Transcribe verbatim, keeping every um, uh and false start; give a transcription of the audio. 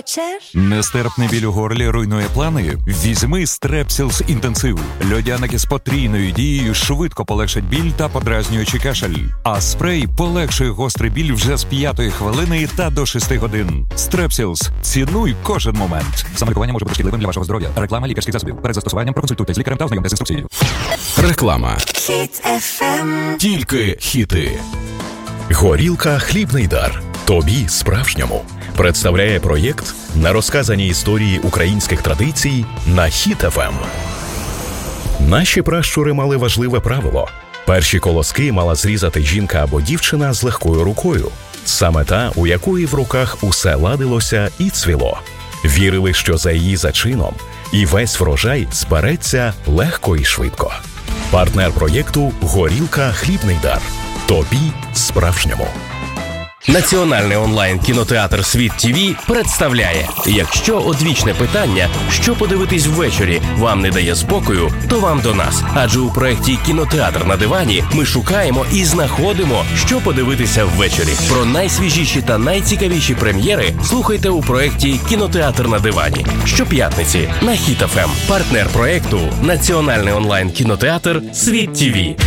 Хочеш? Нестерпний біль у горлі руйнує плани? Візьми Стрепсілс інтенсив. Льодяники з потрійною дією швидко полегшать біль та подразнюючий кашель. А спрей полегшує гострий біль вже з п'ятої хвилини та до шести годин. Стрепсілс. Цінуй кожен момент. Самолікування може бути шкідливим для вашого здоров'я. Реклама лікарських засобів. Перед застосуванням проконсультуйте з лікарем та ознайомтесь з інструкцією. Реклама. Хіт еф ем. Тільки хіти. Горілка «Хлібний дар». Тобі справжньому. Представляє проєкт на розказані історії українських традицій на Хіт еф ем. Наші пращури мали важливе правило. Перші колоски мала зрізати жінка або дівчина з легкою рукою. Саме та, у якої в руках усе ладилося і цвіло. Вірили, що за її зачином і весь врожай збереться легко і швидко. Партнер проєкту «Горілка «Хлібний дар». Тобі справжньому. Національний онлайн-кінотеатр «Світ ТІВІ» представляє: якщо одвічне питання, що подивитись ввечері, вам не дає спокою, то вам до нас. Адже у проєкті «Кінотеатр на дивані» ми шукаємо і знаходимо, що подивитися ввечері. Про найсвіжіші та найцікавіші прем'єри слухайте у проєкті «Кінотеатр на дивані» щоп'ятниці на Хіт еф ем. Партнер проєкту – Національний онлайн-кінотеатр «Світ ТІВІ».